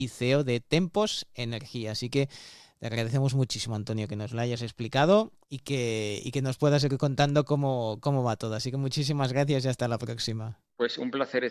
y CEO de Tempos Energía. Así que te agradecemos muchísimo, Antonio, que nos lo hayas explicado y que nos puedas ir contando cómo va todo. Así que muchísimas gracias y hasta la próxima. Pues un placer